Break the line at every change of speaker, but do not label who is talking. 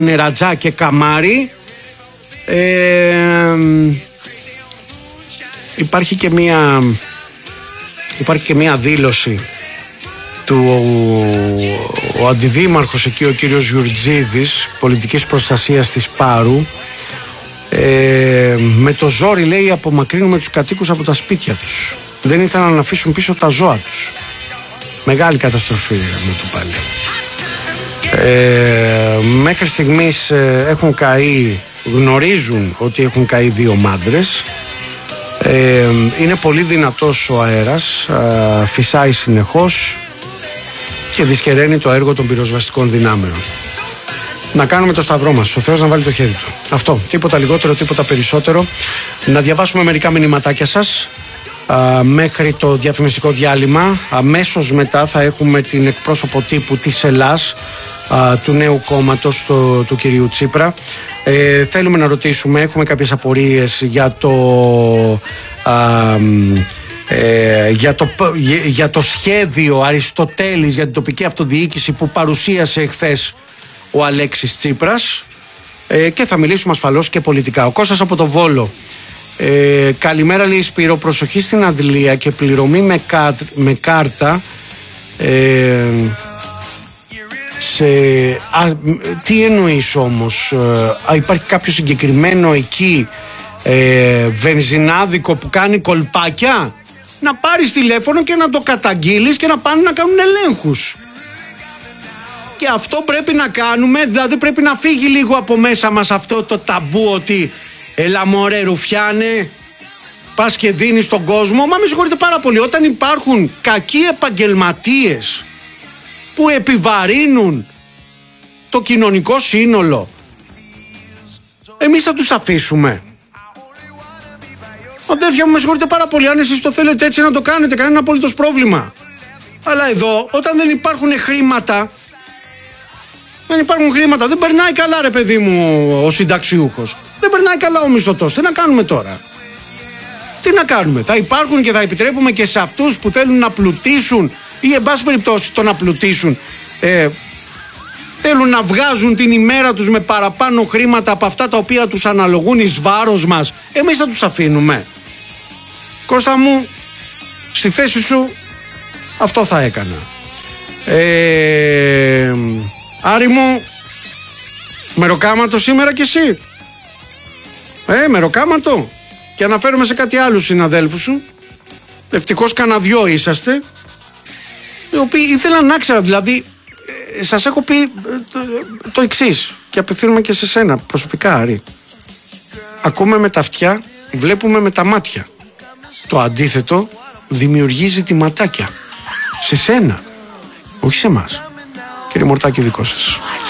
Νερατζά και Καμάρι. Υπάρχει και μία δήλωση του ο αντιδήμαρχος εκεί, ο κύριος Γιουρτζίδης, πολιτικής προστασίας της Πάρου. Με το ζόρι, λέει, απομακρύνουμε τους κατοίκους από τα σπίτια τους. Δεν ήθελαν να αφήσουν πίσω τα ζώα τους. Μεγάλη καταστροφή μου το πάλι. Μέχρι στιγμής έχουν καεί, γνωρίζουν ότι έχουν καεί 2 μάντρες. Είναι πολύ δυνατός ο αέρας, φυσάει συνεχώς και δυσκεραίνει το έργο των πυροσβεστικών δυνάμεων. Να κάνουμε το σταυρό μας, ο Θεός να βάλει το χέρι του. Αυτό, τίποτα λιγότερο, τίποτα περισσότερο. Να διαβάσουμε μερικά μηνυματάκια σας μέχρι το διαφημιστικό διάλειμμα. Αμέσως μετά θα έχουμε την εκπρόσωπο τύπου της Ελλάς, του νέου κόμματος του κυρίου Τσίπρα. Θέλουμε να ρωτήσουμε, έχουμε κάποιες απορίες για το σχέδιο Αριστοτέλης για την τοπική αυτοδιοίκηση που παρουσίασε εχθές ο Αλέξης Τσίπρας, και θα μιλήσουμε ασφαλώς και πολιτικά. Ο Κώστας από το Βόλο. Καλημέρα, λέει Σπύρο, προσοχή στην αντλία και πληρωμή με κάρτα. Τι εννοείς όμως, υπάρχει κάποιο συγκεκριμένο εκεί βενζινάδικο που κάνει κολπάκια? Να πάρεις τηλέφωνο και να το καταγγείλεις και να πάνε να κάνουν ελέγχους. Και αυτό πρέπει να κάνουμε, δηλαδή πρέπει να φύγει λίγο από μέσα μας αυτό το ταμπού ότι έλα μωρέ ρουφιάνε, πας και δίνεις στον κόσμο. Μα με συγχωρείτε πάρα πολύ, όταν υπάρχουν κακοί επαγγελματίες που επιβαρύνουν το κοινωνικό σύνολο, εμείς θα τους αφήσουμε? Αδέρφια μου, με συγχωρείτε πάρα πολύ, αν εσείς το θέλετε έτσι να το κάνετε, κανένα απολύτως πρόβλημα. Αλλά εδώ, όταν δεν υπάρχουν χρήματα, δεν περνάει καλά, ρε παιδί μου, ο συνταξιούχος. Δεν περνάει καλά ο μισθωτός. Τι να κάνουμε τώρα? Τι να κάνουμε? Θα υπάρχουν και θα επιτρέπουμε και σε αυτούς που θέλουν να πλουτίσουν ή εν πάση περιπτώσει το να πλουτίσουν, θέλουν να βγάζουν την ημέρα τους με παραπάνω χρήματα από αυτά τα οποία τους αναλογούν εις βάρος μας, εμείς θα τους αφήνουμε? Κώστα μου, στη θέση σου αυτό θα έκανα. Άρη μου, μεροκάματο σήμερα κι εσύ? Μεροκάματο. Και αναφέρομαι σε κάτι άλλους συναδέλφους σου, ευτυχώς κανένα 2 είσαστε, οι οποίοι ήθελαν να ξέρω, δηλαδή σας έχω πει το εξής και απευθύνομαι και σε σένα προσωπικά, Άρη. Ακούμε με τα αυτιά, βλέπουμε με τα μάτια. Το αντίθετο δημιουργεί ζητηματάκια. Σε σένα, όχι σε εμάς. Κύριε Μορτάκη, δικό σας.